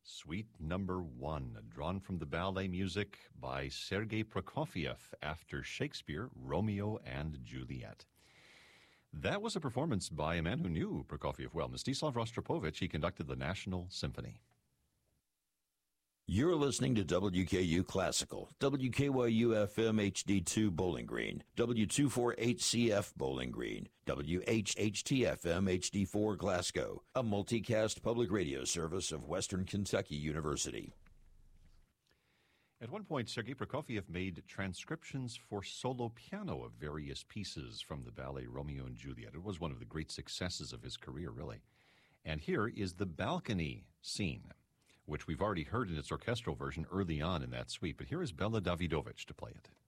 Suite number 1, drawn from the ballet music by Sergei Prokofiev after Shakespeare, Romeo and Juliet. That was a performance by a man who knew Prokofiev well, Mstislav Rostropovich. He conducted the National Symphony. You're listening to WKU Classical, WKYU-FM HD2 Bowling Green, W248CF Bowling Green, WHHT-FM HD4 Glasgow, a multicast public radio service of Western Kentucky University. At one point, Sergei Prokofiev made transcriptions for solo piano of various pieces from the ballet Romeo and Juliet. It was one of the great successes of his career, really. And here is the balcony scene, which we've already heard in its orchestral version early on in that suite. But here is Bela Davidovich to play it.